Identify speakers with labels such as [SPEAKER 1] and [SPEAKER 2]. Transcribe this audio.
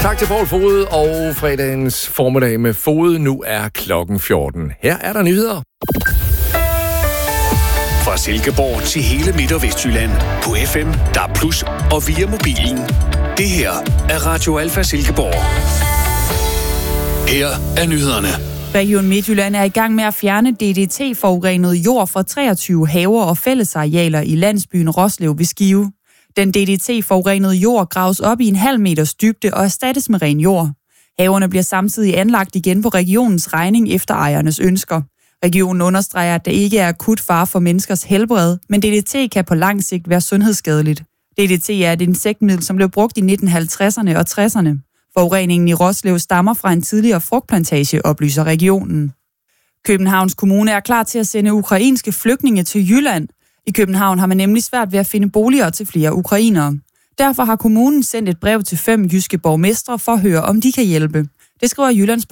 [SPEAKER 1] Tak til Poul Foged og fredagens formiddag med Foged. Nu er klokken 14. Her er der nyheder.
[SPEAKER 2] Fra Silkeborg til hele Midt- og Vestjylland på FM, DAB+ og via mobilen. Det her er Radio Alfa Silkeborg. Her er nyhederne.
[SPEAKER 3] Region Midtjylland er i gang med at fjerne DDT-forurenet jord fra 23 haver og fællesarealer i landsbyen Roslev ved Skive. Den DDT-forurenede jord graves op i 0,5 meters dybde og erstattes med ren jord. Haverne bliver samtidig anlagt igen på regionens regning efter ejernes ønsker. Regionen understreger, at der ikke er akut fare for menneskers helbred, men DDT kan på lang sigt være sundhedsskadeligt. DDT er et insektmiddel, som blev brugt i 1950'erne og 60'erne. Forureningen i Roslev stammer fra en tidligere frugtplantage, oplyser regionen. Københavns Kommune er klar til at sende ukrainske flygtninge til Jylland. I København har man nemlig svært ved at finde boliger til flere ukrainere. Derfor har kommunen sendt et brev til 5 jyske borgmestre for at høre, om de kan hjælpe. Det skriver Jyllands